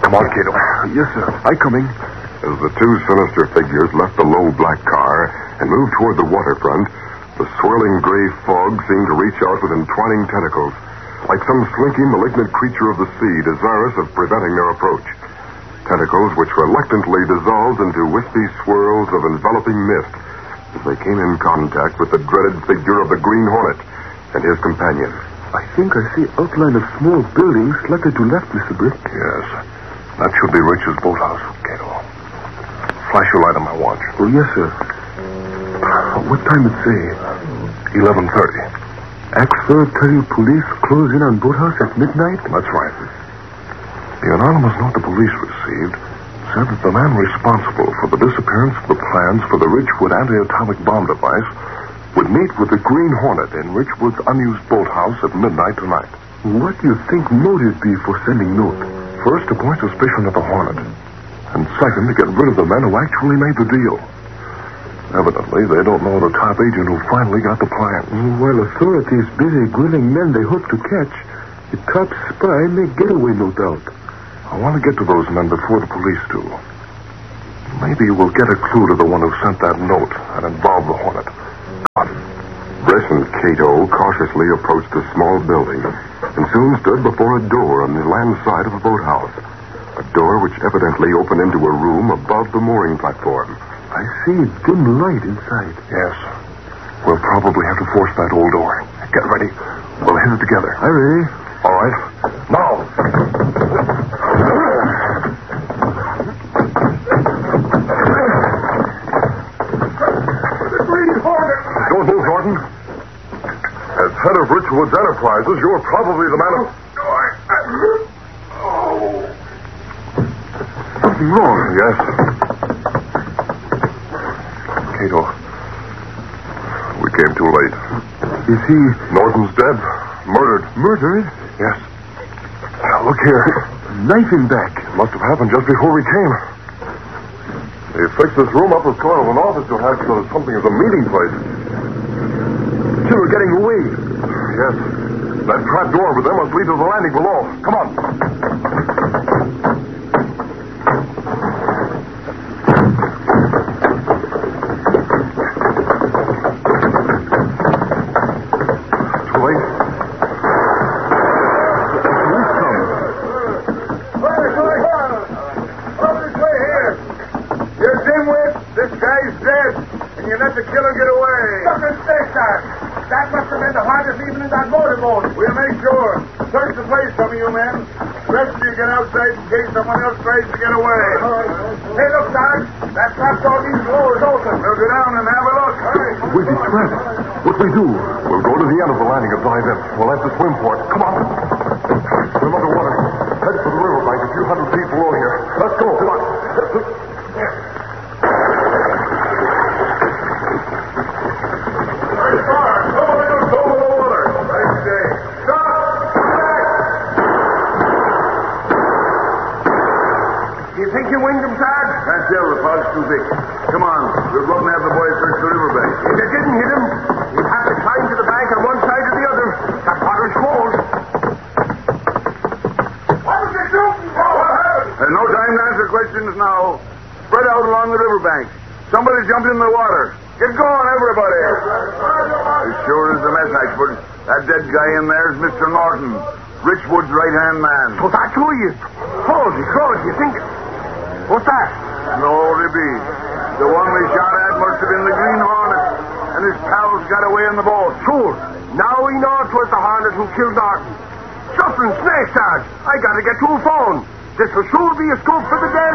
Come on, Cato. Yes, sir. I'm coming. As the two sinister figures left the low black car and moved toward the waterfront, the swirling gray fog seemed to reach out with entwining tentacles, like some slinky, malignant creature of the sea desirous of preventing their approach. Tentacles which reluctantly dissolved into wispy swirls of enveloping mist as they came in contact with the dreaded figure of the Green Hornet and his companion. I think I see outline of small buildings slightly to left, Mr. Brick. Yes. That should be Rich's boathouse, Cato. Flash your light on my watch. Oh, yes, sir. What time it say? 11:30. Axford Terrier police close in on boathouse at midnight? That's right. The anonymous note the police received said that the man responsible for the disappearance of the plans for the Richwood anti-atomic bomb device would meet with the Green Hornet in Richwood's unused boathouse at midnight tonight. What do you think motive be for sending note? First, to point suspicion at the Hornet. And second, to get rid of the men who actually made the deal. Evidently, they don't know the top agent who finally got the plans. While authorities busy grilling men they hope to catch, the top spy may get away, no doubt. I want to get to those men before the police do. Maybe we'll get a clue to the one who sent that note and involved the Hornet. Briss and Cato cautiously approached the small building and soon stood before a door on the land side of the boathouse. A door which evidently opened into a room above the mooring platform. I see a dim light inside. Yes. We'll probably have to force that old door. Get ready. We'll hit it together. I'm ready. All right. Now. The Green Hornet! Don't move, Norton. As head of Richwood's Enterprises, you're probably the man who... Something wrong. Yes. Cato, we came too late. Is he... Norton's dead. Murdered. Murdered? Yes. Now, look here. Knife in back. It must have happened just before we came. They fixed this room up as kind of an office to have something as a meeting place. They were getting away. Yes. That trap door over there must lead to the landing below. Come on. Too late. This guy's dead, and you let the killer get away. Look and stay, sir. That must have been the hardest even in that motorboat. We'll make sure. Search the place, some of you men. The rest of you get outside in case someone else tries to get away. Hey, look, Sarge. That trap door needs doors open. We'll go down and have a look. We'll be trapped. What we do? We'll go to the end of the landing and dive in. We'll have to swim for it. Come on. Swim underwater. Head for the riverbank a few hundred feet below here. Let's go. Come on. You think you winged him, Sarge? Can't tell. The fog's too thick. Come on. We'll go up and have the boys search the riverbank. If you didn't hit him, you'd have to climb to the bank on one side or the other. That water's cold. What was you shooting for? What happened? There's no time to answer questions now. Spread out along the riverbank. Somebody jumped in the water. Get going, everybody. As sure as the mess expert, that dead guy in there is Mr. Norton, Richwood's right-hand man. So that's who he is. Holy crows, you think... What's that? No, Libby. The one we shot at must have been the Green Hornet, and his pals got away in the boat. Sure. Now we know it was the Hornet who killed Norton. Something snake, Sarge. I gotta get to a phone. This will sure be a scoop for the day.